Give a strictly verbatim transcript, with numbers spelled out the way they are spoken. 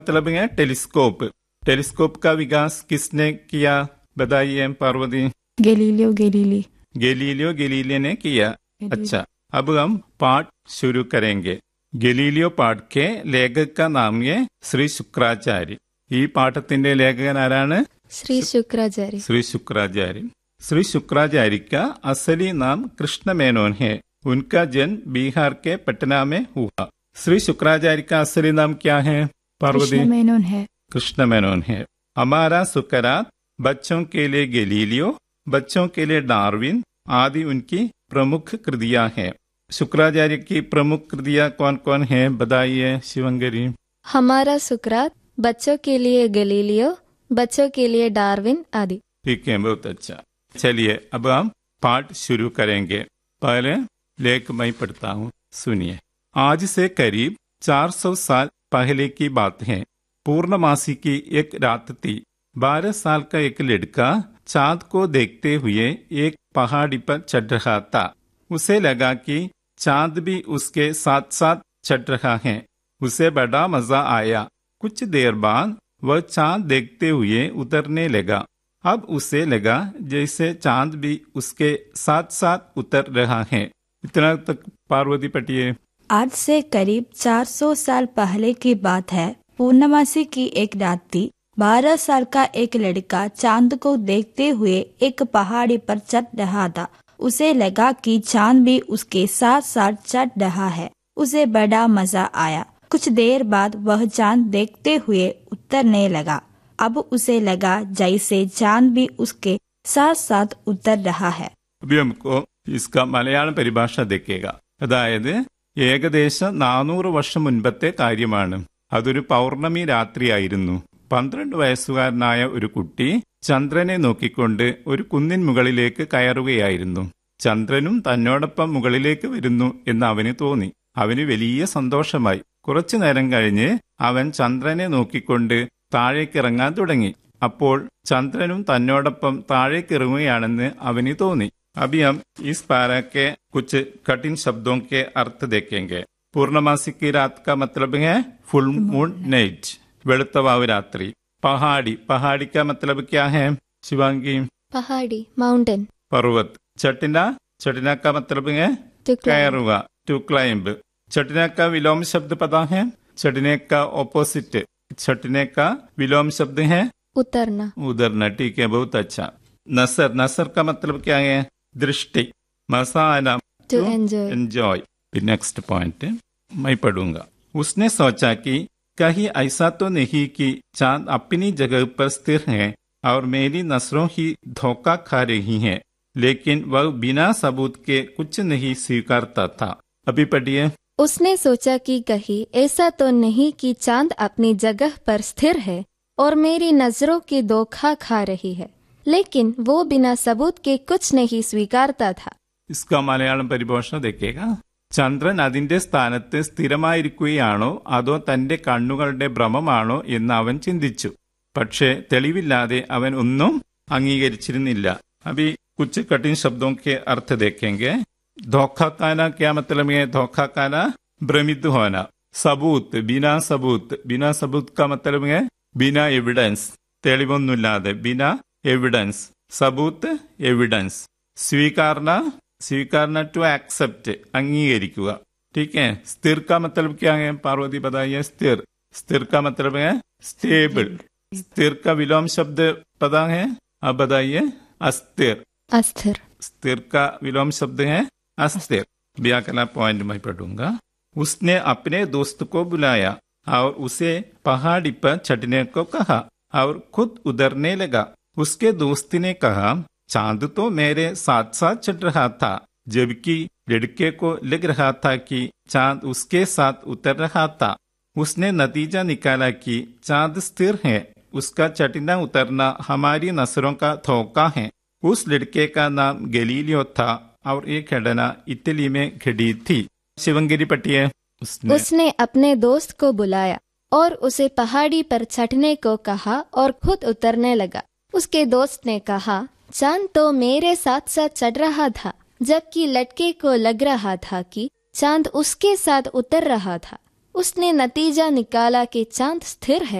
मतलब है telescope. Telescope का विकास किसने किया बताइए Parvati? Galileo Galilei. Galileo Galilei ने किया। अच्छा, अब हम पाठ शुरू करेंगे। ഗലീലിയോ പാഠ് കെ ലേഖക का नाम है ശ്രീ ശുക്രാചാര്യ. ഈ പാഠത്തിന്റെ ലേഖകൻ ആരാണ്? ശ്രീ ശുക്രാചാര്യ. ശ്രീ ശുക്രാചാര്യ. श्री शुक्राचार्य का असली नाम कृष्ण मेनन है. उनका जन्म बिहार के पटना में हुआ. श्री शुक्राचार्य का असली नाम क्या है पार्वती? कृष्ण मेनन है. कृष्ण मेनन है. हमारा सुकरात, बच्चों के लिए गैलीलियो, बच्चों के लिए डार्विन आदि उनकी प्रमुख कृतियां हैं. शुक्राचार्य की प्रमुख कृतियां कौन कौन है बताइए शिवंगरी? हमारा सुकरात, बच्चों के लिए गैलीलियो, बच्चों के लिए डार्विन आदि. ठीक है, बहुत अच्छा. चलिए अब हम पाठ शुरू करेंगे. पहले लेख मैं पढ़ता हूँ, सुनिए. आज से करीब चार सौ साल पहले की बात है. पूर्णमासी की एक रात थी. बारह साल का एक लड़का चांद को देखते हुए एक पहाड़ी पर चढ़ रहा था. उसे लगा कि चांद भी उसके साथ साथ चढ़ रहा है. उसे बड़ा मजा आया. कुछ देर बाद वह चांद देखते हुए उतरने लगा. अब उसे लगा जैसे चांद भी उसके साथ साथ उतर रहा है. इतना तक पार्वती पढ़िए. आज से करीब चार सौ साल पहले की बात है. पूर्णमासी की एक रात थी. बारह साल का एक लड़का चांद को देखते हुए एक पहाड़ी पर चढ़ रहा था. उसे लगा कि चांद भी उसके साथ साथ चढ़ रहा है. उसे बड़ा मजा आया. कुछ देर बाद वह चांद देखते हुए उतरने लगा. अब उसे लगा जैसे चांद भी उसके साथ साथ उतर रहा है. अभी हमको इसका मलयाളം പരിഭാഷ देखेगा. അതായത് ഏകദേശം നാനൂറ് വർഷം മുൻപത്തെ കാര്യമാണ്. അതൊരു പൗർണമി രാത്രിയായിരുന്നു. പന്ത്രണ്ട് വയസ്സുകാരനായ ഒരു കുട്ടി ചന്ദ്രനെ നോക്കിക്കൊണ്ട് ഒരു കുന്നിൻ മുകളിലേക്ക് കയറുകയായിരുന്നു. ചന്ദ്രനും തന്നോടൊപ്പം മുകളിലേക്ക് വരുന്നു എന്ന് അവന് തോന്നി. അവന് വലിയ സന്തോഷമായി. കുറച്ചു നേരം കഴിഞ്ഞ് അവൻ ചന്ദ്രനെ നോക്കിക്കൊണ്ട് താഴേക്കിറങ്ങാൻ തുടങ്ങി. അപ്പോൾ ചന്ദ്രനും തന്നോടൊപ്പം താഴേക്കിറങ്ങുകയാണെന്ന് അവന് തോന്നി. अभी हम इस पारा के कुछ कठिन शब्दों के अर्थ देखेंगे. पूर्णमासी की रात का मतलब है फुल मून नाइट, വെളുത്തവാവ് രാത്രി. पहाड़ी, पहाड़ी का मतलब क्या है शिवांगी? पहाड़ी माउंटेन. पर्वत. चटना, चटना का मतलब है कयरुക, टू क्लाइंब. चटना का विलोम शब्द पता है? चटने का ऑपोजिट चटने का विलोम शब्द है उतरना. उतरना. ठीक है, बहुत अच्छा. नसर, नसर का मतलब क्या है? दृष्टि. मसाला, to enjoy. Enjoy. Next point मैं पढ़ूंगा. उसने सोचा कि कहीं ऐसा तो नहीं कि चांद अपनी जगह पर स्थिर है और मेरी नजरों ही धोखा खा रही हैं. लेकिन वह बिना सबूत के कुछ नहीं स्वीकारता था. अभी पढ़िए. उसने सोचा कि कहीं ऐसा तो नहीं कि चांद अपनी जगह पर स्थिर है और मेरी नजरों की धोखा खा रही है, लेकिन वो बिना सबूत के कुछ नहीं स्वीकारता था. इसका मलयाളം പരിഭാഷ देखेगा. ചന്ദ്രൻ അതിന്റെ സ്ഥാനത്ത് സ്ഥിരമായിരിക്കുകയാണോ അതോ തന്റെ കണ്ണുകളുടെ ഭ്രമമാണോ എന്ന് അവൻ ചിന്തിച്ചു. പക്ഷേ തെളിവില്ലാതെ അവൻ ഒന്നും അംഗീകരിച്ചിരുന്നില്ല. अभी कुछ कठिन शब्दों के अर्थ देखेंगे. धोखा खाना क्या मतलब है? धोखा खाना भ्रमित होना. सबूत, बिना सबूत. बिना सबूत का मतलब है बिना एविडेंस, തെളിവൊന്നുമില്ലാതെ. बिना एविडेंस. सबूत, एविडेंस. स्वीकारना, स्वीकारना to accept, अंगीകരിക്കുക. ठीक है. स्थिर का मतलब क्या है पार्वती बताइए? स्थिर, स्थिर का मतलब है स्टेबल. स्थिर का विलोम शब्द पता है? आप बताइए. अस्थिर. अस्थिर. स्थिर का विलोम शब्द है अस्थिर. व्याकरण पॉइंट में पढ़ूंगा. उसने अपने दोस्त को बुलाया और उसे पहाड़ी पर चढ़ने को कहा और खुद उतरने लगा. उसके दोस्त ने कहा चांद तो मेरे साथ साथ चढ़ रहा था, जबकि लड़के को लग रहा था कि चांद उसके साथ उतर रहा था. उसने नतीजा निकाला कि चांद स्थिर है. उसका चढ़ना उतरना हमारी नजरों का धोखा है. उस लड़के का नाम गैलीलियो था और ये घटना इटली में घटी थी. शिवंगिरी पढ़िए. उसने, उसने अपने दोस्त को बुलाया और उसे पहाड़ी पर चढ़ने को कहा और खुद उतरने लगा. उसके दोस्त ने कहा चांद तो मेरे साथ साथ चढ़ रहा था, जबकि लड़के को लग रहा था कि चांद उसके साथ उतर रहा था. उसने नतीजा निकाला कि चांद स्थिर है